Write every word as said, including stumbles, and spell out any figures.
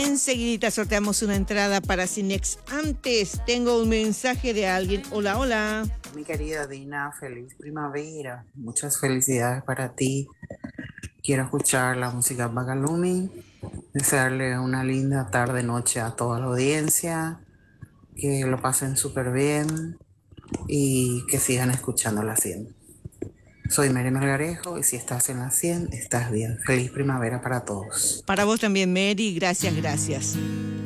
Enseguidita sorteamos una entrada para Cinex. Antes tengo un mensaje de alguien. Hola, hola. Mi querida Dina, feliz primavera. Muchas felicidades para ti. Quiero escuchar la música Bagalumi. Desearle una linda tarde, noche a toda la audiencia. Que lo pasen súper bien y que sigan escuchando la cien. Soy Mary Melgarejo y si estás en la cien, estás bien. Feliz primavera para todos. Para vos también, Mary. Gracias, gracias.